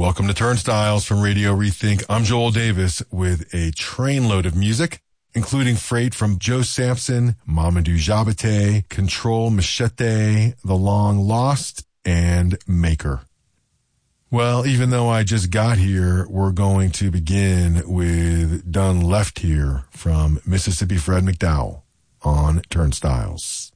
Welcome to Turnstiles from Radio Rethink. I'm Joel Davis with a trainload of music, including freight from Joe Sampson, Mamadou Diabaté, Control Machete, The Long Lost, and Maker. Well, even though I just got here, we're going to begin with Done Left Here from Mississippi Fred McDowell on Turnstiles.